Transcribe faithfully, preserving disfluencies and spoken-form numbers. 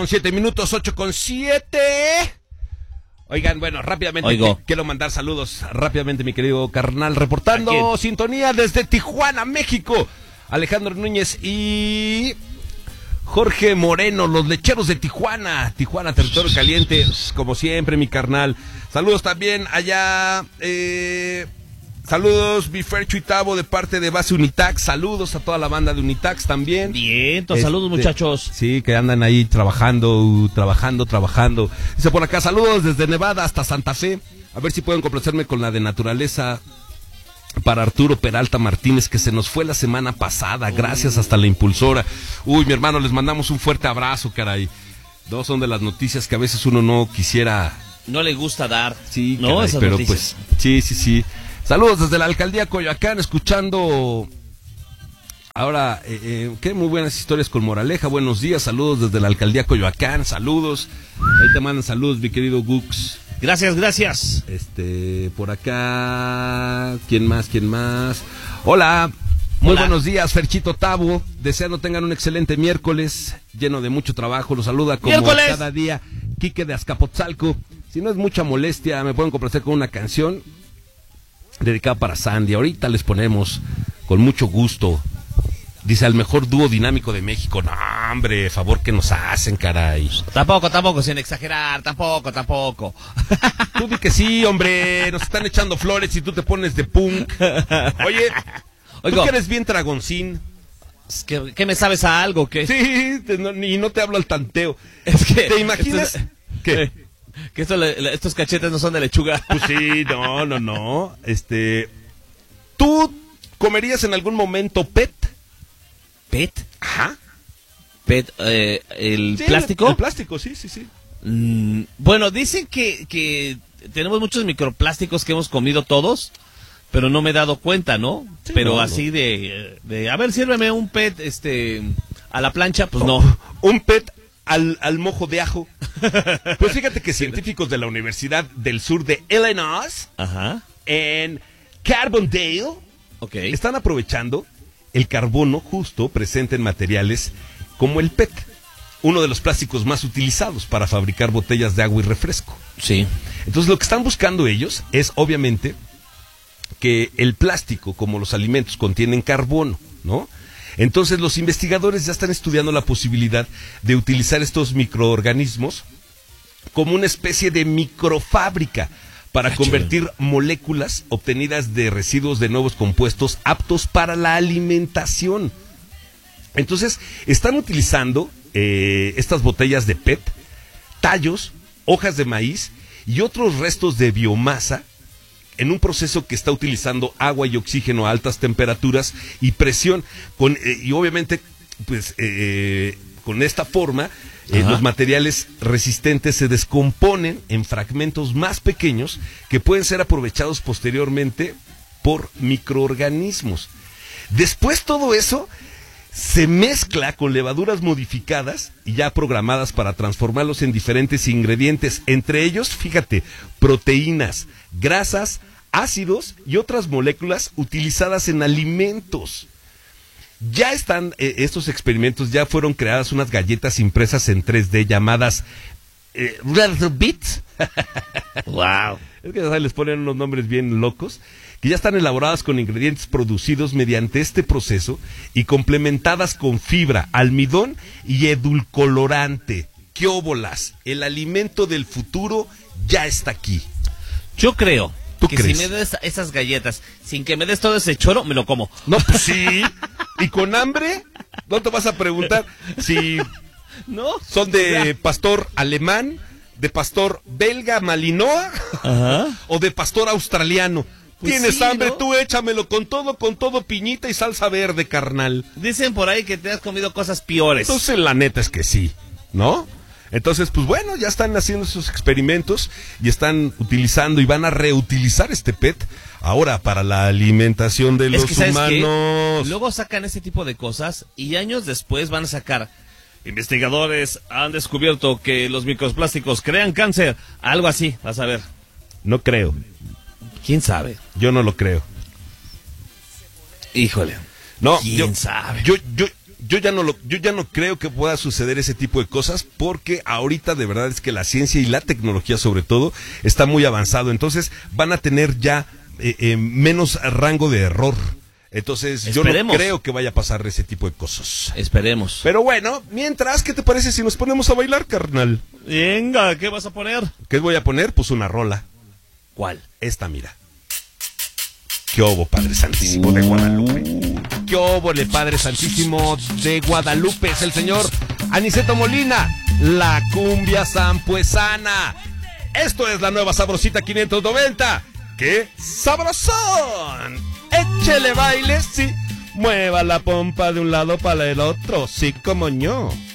Siete minutos, ocho con siete. Oigan, bueno, rápidamente Oigo. quiero mandar saludos rápidamente, mi querido carnal, reportando sintonía desde Tijuana, México. Alejandro Núñez y Jorge Moreno, los lecheros de Tijuana. Tijuana, territorio caliente, como siempre, mi carnal. Saludos también allá, eh... saludos, mi Fercho y Tavo, de parte de Base Unitax. Saludos a toda la banda de Unitax también. Bien, entonces, Este, saludos, muchachos. Sí, que andan ahí trabajando, trabajando, trabajando. Dice por acá, saludos desde Nevada hasta Santa Fe. A ver si pueden complacerme con la de naturaleza para Arturo Peralta Martínez, que se nos fue la semana pasada. Gracias, hasta la impulsora. Uy, mi hermano, les mandamos un fuerte abrazo, caray. No, son de las noticias que a veces uno no quisiera. No le gusta dar. Sí, no, caray, esas pero noticias. pues, sí, sí, sí. Saludos desde la alcaldía Coyoacán, escuchando ahora, eh, eh, qué muy buenas historias con moraleja. Buenos días, saludos desde la alcaldía Coyoacán, saludos. Ahí te mandan saludos, mi querido Gux. Gracias, gracias. Este, por acá, ¿quién más, quién más? Hola, muy Hola. buenos días, Ferchito Tabo. Deseando tengan un excelente miércoles, lleno de mucho trabajo. Los saluda como ¡Miércoles! cada día Quique de Azcapotzalco. Si no es mucha molestia, me pueden complacer con una canción dedicada para Sandy. Ahorita les ponemos con mucho gusto. Dice, al mejor dúo dinámico de México. No, hombre, favor que nos hacen, caray. Tampoco, tampoco, sin exagerar, tampoco, tampoco. Tú di que sí, hombre, nos están echando flores y tú te pones de punk. Oye, Oigo. tú que eres bien dragoncín. Es que, ¿qué me sabes a algo? ¿Qué? Sí, te- no, y no te hablo al tanteo. Es que, ¿Te imaginas? esto es- ¿Qué? eh, que esto le- le- estos cachetes no son de lechuga. Pues sí, no, no, no. Este, ¿tú comerías en algún momento pet? ¿Pet? Ajá. ¿Pet? Eh, ¿El Sí, plástico? El, el plástico, sí, sí, sí. Mm, bueno, dicen que, que tenemos muchos microplásticos que hemos comido todos, pero no me he dado cuenta, ¿no? Sí, pero no, así no. de, de, a ver, sírveme un pet, este, a la plancha, pues no. Un pet al, al mojo de ajo. Pues fíjate que científicos de la Universidad del Sur de Illinois, Ajá, en Carbondale, ok. están aprovechando el carbono justo presente en materiales como el P E T, uno de los plásticos más utilizados para fabricar botellas de agua y refresco. Sí. Entonces lo que están buscando ellos es obviamente que el plástico, como los alimentos, contienen carbono, ¿no? Entonces los investigadores ya están estudiando la posibilidad de utilizar estos microorganismos como una especie de microfábrica para Ah, convertir moléculas obtenidas de residuos de nuevos compuestos aptos para la alimentación. Entonces, están utilizando eh, estas botellas de P E T, tallos, hojas de maíz y otros restos de biomasa en un proceso que está utilizando agua y oxígeno a altas temperaturas y presión, con, eh, y obviamente, pues, eh, con esta forma, eh, los materiales resistentes se descomponen en fragmentos más pequeños que pueden ser aprovechados posteriormente por microorganismos. Después todo eso se mezcla con levaduras modificadas y ya programadas para transformarlos en diferentes ingredientes, entre ellos, fíjate, proteínas, grasas, ácidos y otras moléculas utilizadas en alimentos. Ya están, eh, estos experimentos, ya fueron creadas unas galletas impresas en tres D llamadas eh, Bits. Wow. Es que ¿sabes? Les ponen unos nombres bien locos, que ya están elaboradas con ingredientes producidos mediante este proceso y complementadas con fibra, almidón y edulcorante. ¡Qué óbolas! El alimento del futuro ya está aquí. Yo creo ¿Tú que crees? si me des esas galletas, sin que me des todo ese choro, me lo como. No, pues sí. ¿Y con hambre? ¿No te vas a preguntar si ¿No? son de pastor alemán, de pastor belga malinois Ajá. o de pastor australiano? Pues ¿Tienes sí, hambre? ¿no? Tú échamelo con todo, con todo, piñita y salsa verde, carnal. Dicen por ahí que te has comido cosas peores. Entonces la neta es que sí, ¿no? Entonces, pues bueno, ya están haciendo esos experimentos y están utilizando y van a reutilizar este P E T ahora para la alimentación de Es los que, ¿sabes qué? humanos. Luego sacan ese tipo de cosas y años después van a sacar. Investigadores han descubierto que los microplásticos crean cáncer. Algo así, vas a ver. No creo, ¿Quién sabe? yo no lo creo. Híjole. No, ¿Quién yo, sabe? Yo, yo, yo ya no lo, yo ya no creo que pueda suceder ese tipo de cosas, porque ahorita de verdad es que la ciencia y la tecnología sobre todo está muy avanzado, entonces van a tener ya eh, eh, menos rango de error. Entonces Esperemos. yo no creo que vaya a pasar ese tipo de cosas. Esperemos. Pero bueno, mientras, ¿qué te parece si nos ponemos a bailar, carnal? Venga, ¿qué vas a poner? ¿Qué voy a poner? Pues una rola. ¿Cuál? Esta, mira. ¿Qué obo, Padre Santísimo de Guadalupe? ¿Qué obo, le Padre Santísimo de Guadalupe? Es el señor Aniceto Molina, la cumbia sampuesana. Esto es la nueva Sabrosita quinientos noventa. ¡Qué sabrosón! Échele baile, sí. Mueva la pompa de un lado para el otro, sí como yo.